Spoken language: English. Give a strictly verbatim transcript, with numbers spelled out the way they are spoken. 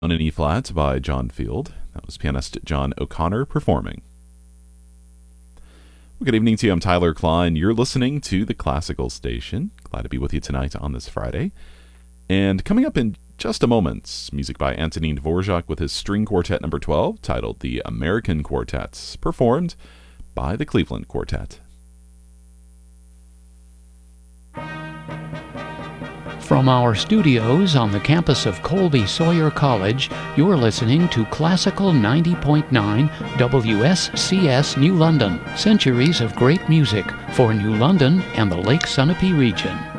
On an E-flat by John Field. That was pianist John O'Connor performing. Well, good evening to you. I'm Tyler Klein. You're listening to the Classical Station. Glad to be with you tonight on this Friday. And coming up in just a moment, music by Antonin Dvorak with his string quartet number twelve, titled The American Quartet, performed by the Cleveland Quartet. From our studios on the campus of Colby Sawyer College, you're listening to Classical ninety point nine W S C S New London. Centuries of great music for New London and the Lake Sunapee region.